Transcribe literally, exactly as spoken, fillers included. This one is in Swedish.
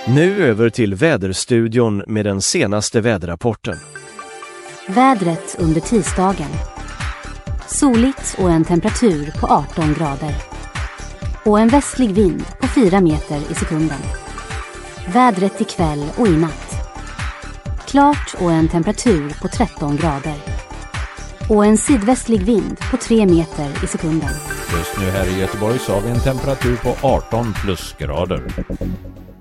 Nu över till väderstudion med den senaste väderrapporten. Vädret under tisdagen. Soligt och en temperatur på arton grader. Och en västlig vind på fyra meter i sekunden. Vädret ikväll och i natt. Klart och en temperatur på tretton grader. Och en sydvästlig vind på tre meter i sekunden. Just nu här i Göteborg så har vi en temperatur på arton plusgrader.